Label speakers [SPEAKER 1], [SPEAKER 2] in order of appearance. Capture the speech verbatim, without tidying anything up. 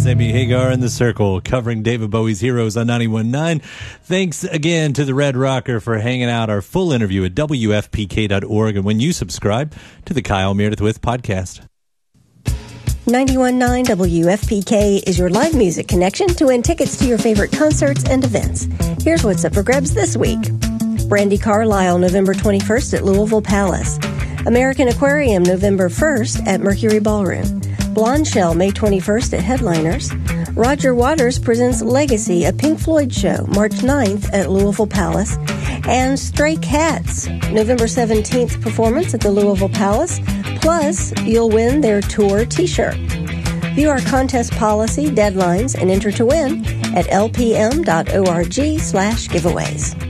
[SPEAKER 1] Sammy Hagar and the Circle, covering David Bowie's Heroes on ninety-one point nine. Thanks again to the Red Rocker for hanging out. Our full interview at W F P K dot org, and when you subscribe to the Kyle Meredith With podcast.
[SPEAKER 2] ninety-one point nine W F P K is your live music connection to win tickets to your favorite concerts and events. Here's what's up for grabs this week. Brandi Carlile, November twenty-first at Louisville Palace. American Aquarium, November first at Mercury Ballroom. Blonde Shell, May twenty-first at Headliners. Roger Waters presents Legacy, a Pink Floyd show, March ninth at Louisville Palace. And Stray Cats, November seventeenth performance at the Louisville Palace. Plus, you'll win their tour t-shirt. View our contest policy, deadlines, and enter to win at lpm.org slash giveaways.